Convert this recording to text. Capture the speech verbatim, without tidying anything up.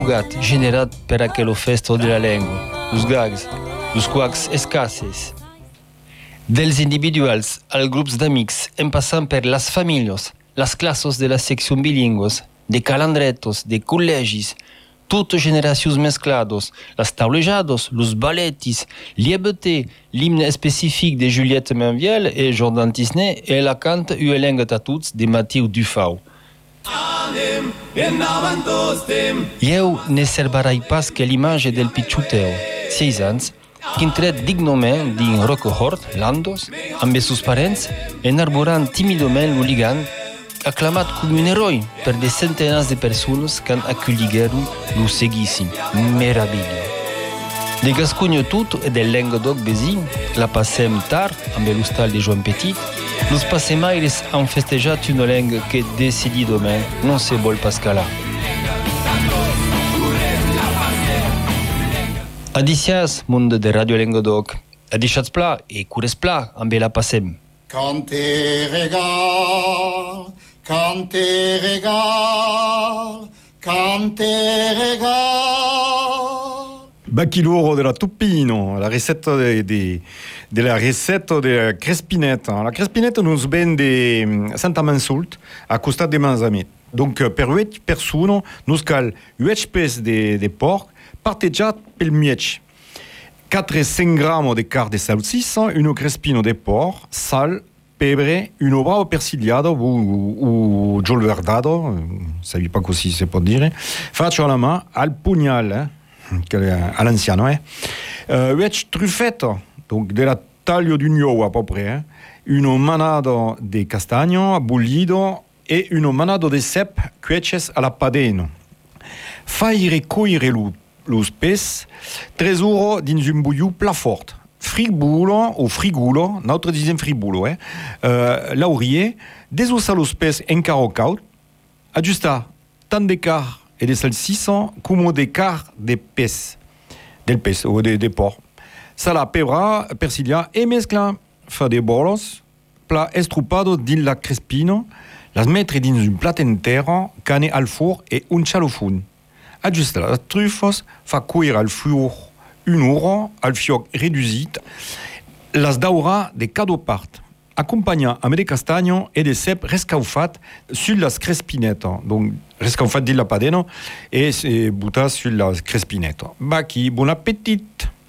gat generat per aquello festo della lingua, los gags, los quacs escasses. Dels individuals als grups d'amics, en passant per las famílies, las classes de las seccions bilingües, de calandretos, de col·legis, totes generacions mesclados, las taulejados, los balletis, l'I E B T, l'himne específic de Juliette Mainviel et Jordan Tisnet et la cante Uelenga Tatuts de Mathieu Dufau. Eu ne servarai pas que l'image del picciuteo, seis anys, qu'intret dignament din Roquehort, Landos, amb sus parents, enarborant timidament l'oligan, acclamat com un heroi per des centenars de persones qu'han aculligueron lo seguissin. Meraviglia. De Gascogno tot e del Languedoc vesin, la passem tard amb l'hostal de Joan Petit, los passemaires han festejat una langue que decididament non se vol pas calar. Adicias, monde de Radio Languedoc, adixats pla e cures pla amb la passem. Quand te regal, quand te regal, quand te regal. Bacchiloro della Tupino, la ricetta de, de, della ricetta della crespinetta. La crespinetta nos ben de Santa Mansult, a costat de Manzamit. Donc, per huit persones, nos cal huit pes de, de porc, partejat pel miech. quatre à cinq grammes de carne de salsiccia, une crespino de porc, sal, pebre, une bravo persiliado ou, ou giol verdado, ne savais pas così si può dire, faccio alla mano, al pugnal, eh, à l'anciano, eh. Uh, huit truffettes, donc de la taglio d'un io à peu près, eh. Une manado de castagno abollido et une manado de cep cueces à la padeno. Fai recuire lo lo spes, tres ore dins un bouillou plat fort. Fribulo o frigulo, notre disem fribulo, eh? Uh, laurier, desossa lo spes encara caut, adjusta tant de car et de salsiccia como de car de pes, del pes ou de, de porc. Sala, pebra, persilia e mescla, fa de bolos, plat estrupado din la crespino, las mettre dins un plat entero, cane al four e un cialofun. Adjusta las truffes, fa cuire al four une ora, al fioc redusit, las daura de cada part. Accompagna amb de castagno e de cep rescaufat sur las crespinettes. Donc, rescaufat din la padeno e butat sur las crespinettes. Baki, bon appétit!